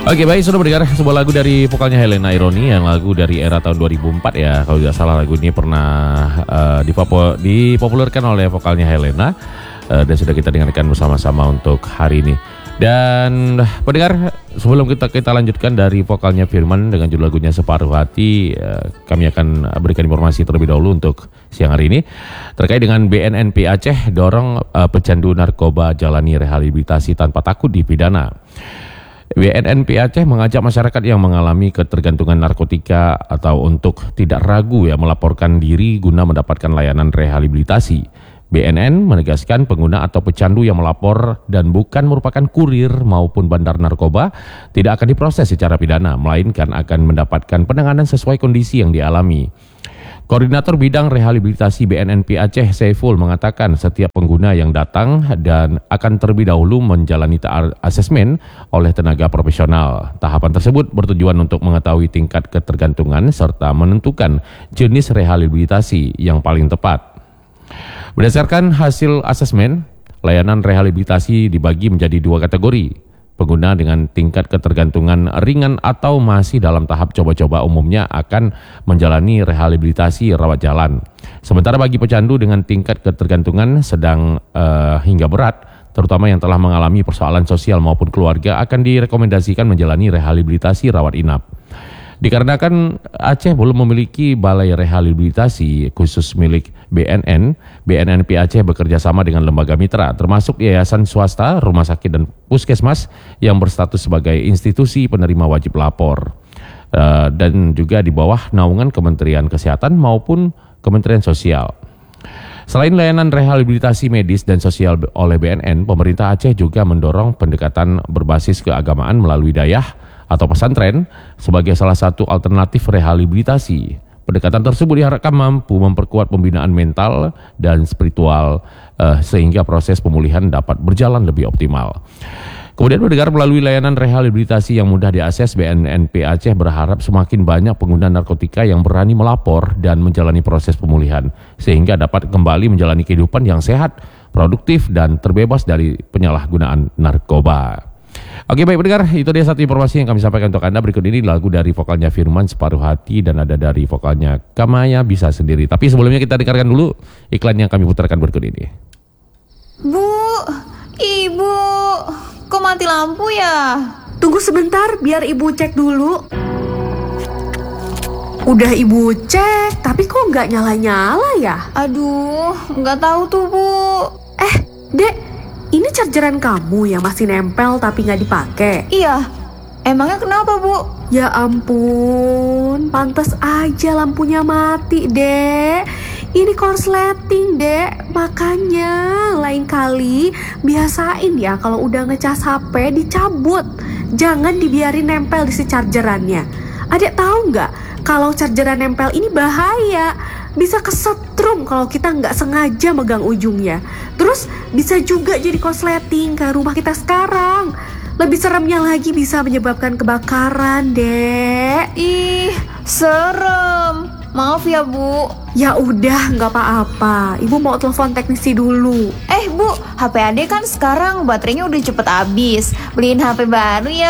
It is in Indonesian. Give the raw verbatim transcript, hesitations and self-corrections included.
Oke, baik, sudah mendengar sebuah lagu dari vokalnya Helena Ironi, yang lagu dari era tahun dua ribu empat ya. Kalau tidak salah lagu ini pernah uh, dipopo, dipopulerkan oleh vokalnya Helena, uh, dan sudah kita dengarkan bersama-sama untuk hari ini. Dan pendengar, sebelum kita kita lanjutkan dari vokalnya Firman dengan judul lagunya Separuh Hati, uh, kami akan berikan informasi terlebih dahulu untuk siang hari ini terkait dengan B N N P Aceh dorong uh, pecandu narkoba jalani rehabilitasi tanpa takut dipidana. B N N P Aceh mengajak masyarakat yang mengalami ketergantungan narkotika atau untuk tidak ragu ya melaporkan diri guna mendapatkan layanan rehabilitasi. B N N menegaskan pengguna atau pecandu yang melapor dan bukan merupakan kurir maupun bandar narkoba tidak akan diproses secara pidana, melainkan akan mendapatkan penanganan sesuai kondisi yang dialami. Koordinator Bidang Rehabilitasi B N N P Aceh, Saiful, mengatakan setiap pengguna yang datang dan akan terlebih dahulu menjalani asesmen oleh tenaga profesional. Tahapan tersebut bertujuan untuk mengetahui tingkat ketergantungan serta menentukan jenis rehabilitasi yang paling tepat. Berdasarkan hasil asesmen, layanan rehabilitasi dibagi menjadi dua kategori. Pengguna dengan tingkat ketergantungan ringan atau masih dalam tahap coba-coba umumnya akan menjalani rehabilitasi rawat jalan. Sementara bagi pecandu dengan tingkat ketergantungan sedang uh, hingga berat, terutama yang telah mengalami persoalan sosial maupun keluarga, akan direkomendasikan menjalani rehabilitasi rawat inap. Dikarenakan Aceh belum memiliki balai rehabilitasi khusus milik B N N, B N N P Aceh bekerja sama dengan lembaga mitra, termasuk yayasan swasta, rumah sakit dan puskesmas yang berstatus sebagai institusi penerima wajib lapor, uh, dan juga di bawah naungan Kementerian Kesehatan maupun Kementerian Sosial. Selain layanan rehabilitasi medis dan sosial oleh B N N, pemerintah Aceh juga mendorong pendekatan berbasis keagamaan melalui dayah atau pesantren sebagai salah satu alternatif rehabilitasi. Pendekatan tersebut diharapkan mampu memperkuat pembinaan mental dan spiritual uh, sehingga proses pemulihan dapat berjalan lebih optimal. Kemudian mendengar melalui layanan rehabilitasi yang mudah diakses, B N N P Aceh berharap semakin banyak pengguna narkotika yang berani melapor dan menjalani proses pemulihan sehingga dapat kembali menjalani kehidupan yang sehat, produktif dan terbebas dari penyalahgunaan narkoba. Oke, baik pendengar, itu dia satu informasi yang kami sampaikan untuk Anda. Berikut ini lagu dari vokalnya Firman, Separuh Hati, dan ada dari vokalnya Kamaya Bisa Sendiri. Tapi sebelumnya kita dengarkan dulu iklan yang kami putarkan berikut ini. Bu, Ibu, kok mati lampu ya? Tunggu sebentar biar Ibu cek dulu. Udah Ibu cek, tapi kok nggak nyala-nyala ya? Aduh, nggak tahu tuh Bu. Eh, Dek, ini chargeran kamu yang masih nempel tapi nggak dipakai? Iya, emangnya kenapa Bu? Ya ampun, pantas aja lampunya mati, Dek. Ini korsleting, Dek. Makanya lain kali biasain ya kalau udah ngecas H P dicabut. Jangan dibiarin nempel di si chargerannya. Adek tahu nggak kalau chargeran nempel ini bahaya? Bisa kesetrum kalau kita nggak sengaja megang ujungnya. Terus bisa juga jadi korsleting kayak rumah kita sekarang. Lebih seremnya lagi bisa menyebabkan kebakaran, Dek. Ih, serem. Maaf ya Bu. Ya udah, nggak apa-apa. Ibu mau telepon teknisi dulu. Eh Bu, H P Adek kan sekarang baterainya udah cepet habis. Beliin H P baru ya